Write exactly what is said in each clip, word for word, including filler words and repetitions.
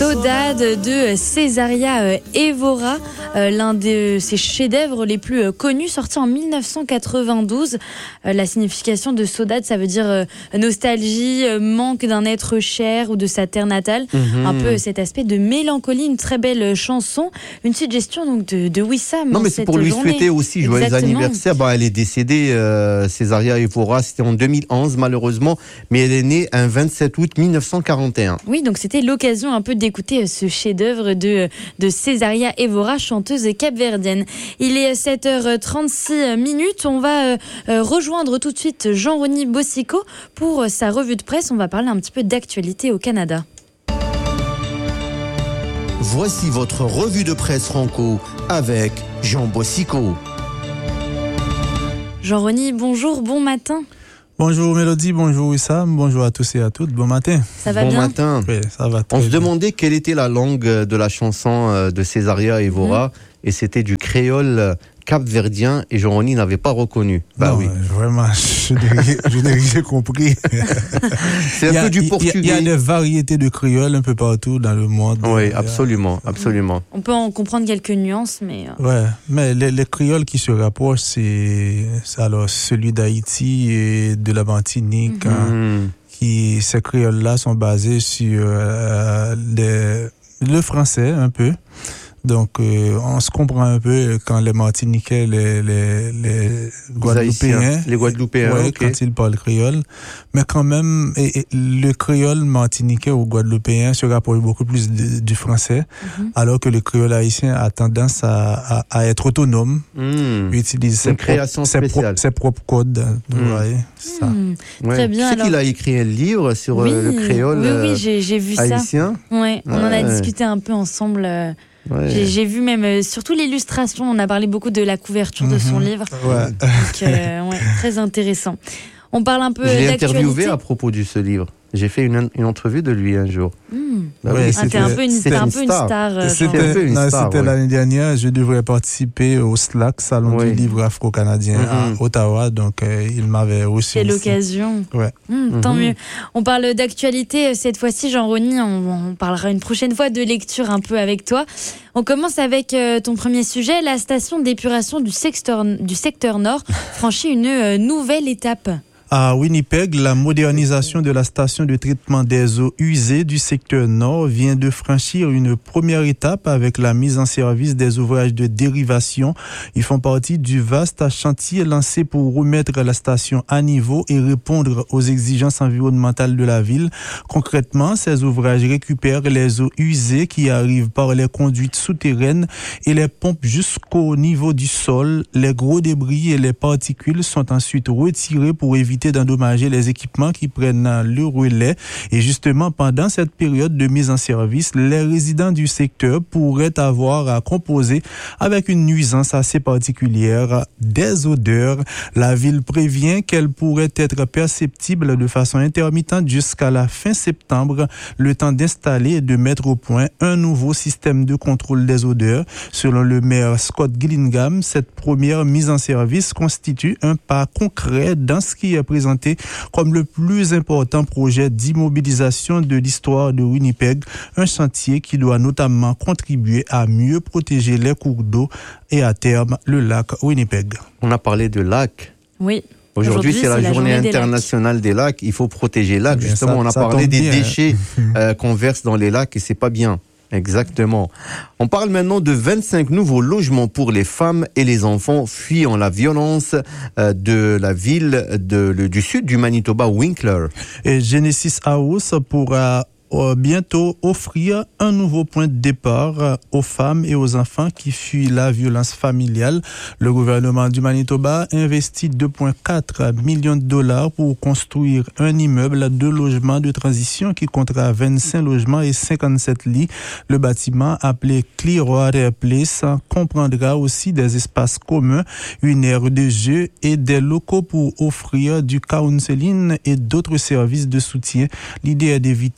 Saudade de Césaria Évora, l'un de ses chefs-d'œuvre les plus connus, sorti en dix-neuf cent quatre-vingt-douze. La signification de Saudade, ça veut dire nostalgie, manque d'un être cher ou de sa terre natale. Mmh. Un peu cet aspect de mélancolie, une très belle chanson. Une suggestion donc de, de Wissam. Non, mais c'est pour lui journée. souhaiter aussi joyeux Exactement. anniversaire. Bah, elle est décédée, euh, Césaria Évora, c'était en deux mille onze malheureusement, mais elle est née un vingt-sept août dix-neuf cent quarante et un. Oui, donc c'était l'occasion un peu d'écouter ce chef-d'œuvre de, de Césaria Évora, chanteuse capverdienne. Il est sept heures trente-six minutes. On va euh, rejoindre tout de suite Jean-Rony Bosicot pour sa revue de presse. On va parler un petit peu d'actualité au Canada. Voici votre revue de presse franco avec Jean Bosicot. Jean-Rony, bonjour, bon matin. Bonjour Mélodie, bonjour Wissam, bonjour à tous et à toutes, bon matin. Ça va bon bien? Bon matin. Oui, ça va très On se bien. demandait quelle était la langue de la chanson de Césaria Évora, mmh. et c'était du créole capverdien, et Jean-Rony n'avait pas reconnu. Bah non, oui. Vraiment, je n'ai, je n'ai rien compris. C'est un peu du portugais. Il y, y a des variétés de créole un peu partout dans le monde. Oui, absolument, absolument. On peut en comprendre quelques nuances, mais... Ouais, mais les, les créoles qui se rapprochent, c'est, c'est alors celui d'Haïti et de la Martinique. Mm-hmm. Hein, qui, ces créoles-là sont basés sur euh, les, le français un peu. Donc, euh, on se comprend un peu quand les Martiniquais, les, les, les Guadeloupéens, les Guadeloupéens, ouais, okay. quand ils parlent créole. Mais quand même, et, et, le créole martiniquais ou guadeloupéen se rapproche beaucoup plus de, du français, mm-hmm. alors que le créole haïtien a tendance à, à, à être autonome, mm. utilise ses, propres, ses, propres, ses propres codes. Mm. Vous voyez, ça. Mm. Ouais. Très bien. Tu sais alors... qu'il a écrit un livre sur oui, le créole oui, oui, j'ai, j'ai vu haïtien. Ça. Ouais, on ouais. en a discuté un peu ensemble. Euh... Ouais. J'ai, j'ai vu même, euh, surtout l'illustration, on a parlé beaucoup de la couverture de son mmh. livre. Ouais. Donc, euh, ouais, très intéressant. On parle un peu Je l'ai d'actualité. interviewé à propos de ce livre. J'ai fait une, une entrevue de lui un jour. Mmh. Bah ouais, oui, c'était un peu une, c'était un peu une star. Euh, c'était un peu une non, star, c'était ouais. L'année dernière, je devrais participer au S L A C, Salon oui. du livre afro-canadien mmh. à Ottawa. Donc, euh, il m'avait reçu. C'est l'occasion. Ouais. Mmh, mmh. Tant mieux. On parle d'actualité cette fois-ci, Jean-Rony. On, on parlera une prochaine fois de lecture un peu avec toi. On commence avec euh, ton premier sujet. La station d'épuration du secteur, du secteur nord franchit une euh, nouvelle étape. À Winnipeg, la modernisation de la station de traitement des eaux usées du secteur nord vient de franchir une première étape avec la mise en service des ouvrages de dérivation. Ils font partie du vaste chantier lancé pour remettre la station à niveau et répondre aux exigences environnementales de la ville. Concrètement, ces ouvrages récupèrent les eaux usées qui arrivent par les conduites souterraines et les pompent jusqu'au niveau du sol. Les gros débris et les particules sont ensuite retirés pour éviter d'endommager les équipements qui prennent le relais. Et justement, pendant cette période de mise en service, les résidents du secteur pourraient avoir à composer avec une nuisance assez particulière, des odeurs. La ville prévient qu'elles pourraient être perceptibles de façon intermittente jusqu'à la fin septembre, le temps d'installer et de mettre au point un nouveau système de contrôle des odeurs. Selon le maire Scott Gillingham, cette première mise en service constitue un pas concret dans ce qui est présenté comme le plus important projet d'immobilisation de l'histoire de Winnipeg, un chantier qui doit notamment contribuer à mieux protéger les cours d'eau et à terme le lac Winnipeg. On a parlé de lac. Oui. Aujourd'hui, Aujourd'hui c'est, la, c'est la journée, journée internationale des lacs. des lacs. Il faut protéger les lacs. Bien, Justement, ça, on a parlé des bien. déchets euh, qu'on verse dans les lacs et c'est pas bien. Exactement. On parle maintenant de vingt-cinq nouveaux logements pour les femmes et les enfants fuyant la violence euh, de la ville de, le, du sud du Manitoba, Winkler. Et Genesis House pourra bientôt offrir un nouveau point de départ aux femmes et aux enfants qui fuient la violence familiale. Le gouvernement du Manitoba investit deux virgule quatre millions de dollars pour construire un immeuble de logement de transition qui comptera vingt-cinq logements et cinquante-sept lits. Le bâtiment, appelé Clearwater Place, comprendra aussi des espaces communs, une aire de jeu et des locaux pour offrir du counseling et d'autres services de soutien. L'idée est d'éviter qu'une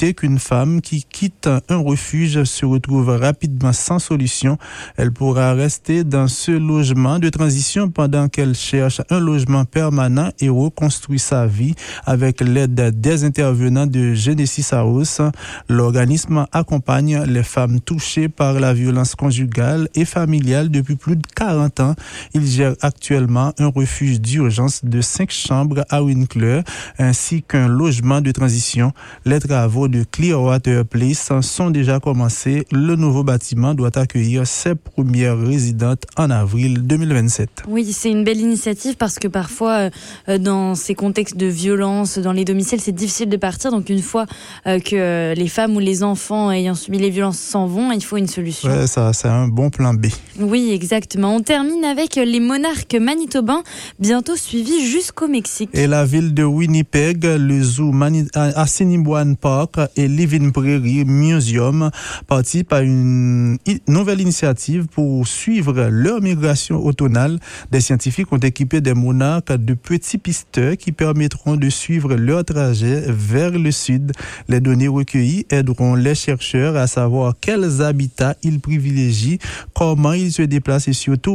femme qui quitte un refuge se retrouve rapidement sans solution. Elle pourra rester dans ce logement de transition pendant qu'elle cherche un logement permanent et reconstruit sa vie avec l'aide des intervenants de Genesis House. L'organisme accompagne les femmes touchées par la violence conjugale et familiale depuis plus de quarante ans. Il gère actuellement un refuge d'urgence de cinq chambres à Winkler ainsi qu'un logement de transition. Les travaux de Clearwater Place sont déjà commencés. Le nouveau bâtiment doit accueillir ses premières résidentes en avril deux mille vingt-sept. Oui, c'est une belle initiative parce que parfois, euh, dans ces contextes de violence, dans les domiciles, c'est difficile de partir. Donc une fois euh, que les femmes ou les enfants ayant subi les violences s'en vont, il faut une solution. Ouais, ça, c'est un bon plan B. Oui, exactement. On termine avec les monarques manitobains, bientôt suivis jusqu'au Mexique. Et la ville de Winnipeg, le zoo Mani- Assiniboine Park et Living Prairie Museum participent à une nouvelle initiative pour suivre leur migration automnale. Des scientifiques ont équipé des monarques de petits pisteurs qui permettront de suivre leur trajet vers le sud. Les données recueillies aideront les chercheurs à savoir quels habitats ils privilégient, comment ils se déplacent et surtout